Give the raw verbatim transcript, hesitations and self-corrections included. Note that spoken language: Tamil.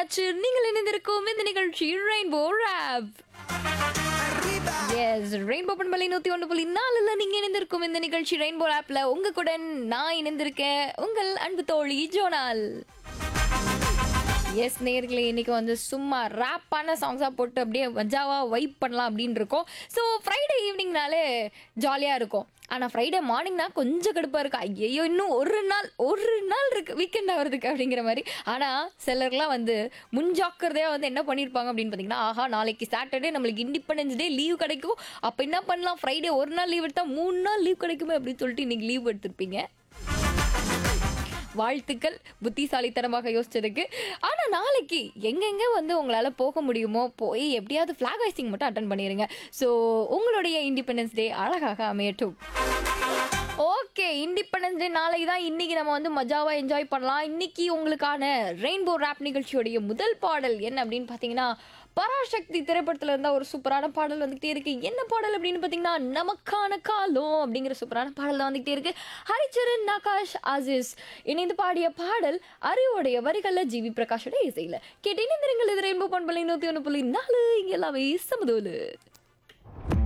ஆயாச்சு. நீங்கள் இணைந்திருக்கும் இந்த நிகழ்ச்சி ரெயின்போ ராப். எஸ், ரெயின்போ பண்பலை நூத்தி ஒன்று புள்ளி நாலுல நீங்க இணைந்திருக்கும் இந்த நிகழ்ச்சி ரெயின்போ ஆப்ல உங்க கூட நான் இணைந்திருக்கேன், உங்கள் அன்பு தோழி ஜோனால். எஸ் நேயர்களே, இன்னைக்கு வந்து சும்மா ரேப்பான சாங்ஸாக போட்டு அப்படியே மஜாவாக வைப் பண்ணலாம் அப்படின்னு இருக்கோம். ஸோ ஃப்ரைடே ஈவினிங்னாலே ஜாலியாக இருக்கும். ஆனால் ஃப்ரைடே மார்னிங்னா கொஞ்சம் கடுப்பாக இருக்கும். ஐயோ இன்னும் ஒரு நாள் ஒரு நாள் இருக்குது வீக்கெண்ட் ஆகிறதுக்கு அப்படிங்கிற மாதிரி. ஆனால் சிலர்லாம் வந்து முன்ஜாக்கிரதையாக வந்து என்ன பண்ணியிருப்பாங்க அப்படின்னு பார்த்தீங்கன்னா, ஆஹா நாளைக்கு சாட்டர்டே நம்மளுக்கு இண்டிபெண்டன்ஸ் டே லீவ் கிடைக்கும், அப்போ என்ன பண்ணலாம், ஃப்ரைடே ஒரு நாள் லீவ் எடுத்தால் மூணு நாள் லீவ் கிடைக்குமே அப்படின்னு சொல்லிட்டு இன்றைக்கி லீவ் எடுத்திருப்பீங்க. வாழ்த்துக்கள் புத்திசாலித்தனமாக யோசிச்சதுக்கு. ஆனால் நாளைக்கு எங்கெங்கே வந்து உங்களால் போக முடியுமோ போய் எப்படியாவது ஃப்ளாக் ஹைஸ்டிங் மட்டும் அட்டன் பண்ணிடுங்க. ஸோ உங்களுடைய இண்டிபெண்டன்ஸ் டே அழகாக அமையட்டும். ஓகே, இண்டிபெண்டன்ஸ் டே நாளைக்கு தான். இன்னைக்கு நம்ம வந்து மஜாவாக என்ஜாய் பண்ணலாம். இன்னைக்கு உங்களுக்கான ரெயின்போ ராப் நிகழ்ச்சியோடைய முதல் பாடல் என்ன அப்படின்னு பார்த்தீங்கன்னா, பராசக்தி திரைப்படத்தில் இருந்தால் ஒரு சூப்பரான பாடல் வந்துகிட்டே இருக்கு. என்ன பாடல் அப்படின்னு பார்த்தீங்கன்னா, நமக்கான காலம் அப்படிங்கிற சூப்பரான பாடல் தான் வந்துகிட்டே இருக்கு. ஹரிச்சரன், நகாஷ், ஆசிஸ் இணைந்து பாடிய பாடல். அறிவோடைய வரிகளில் ஜிவி பிரகாஷோட இசையில் கேட்டு இணைந்திருங்கள். இது ரெயின்போ பண்பலை நூற்றி ஒன்று புள்ளி நாலு. இங்கே எல்லாமே சமதோலு.